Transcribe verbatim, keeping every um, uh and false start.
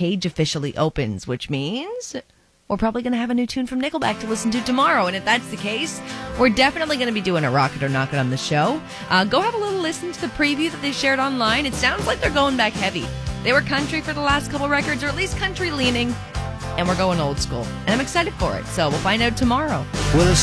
Cage officially opens, which means we're probably going to have a new tune from Nickelback to listen to tomorrow. And if that's the case, we're definitely going to be doing a Rock It or Knock It on the show. Uh, go have a little listen to the preview that they shared online. It sounds like they're going back heavy. They were country for the last couple records, or at least country leaning, and we're going old school. And I'm excited for it, so we'll find out tomorrow. Well,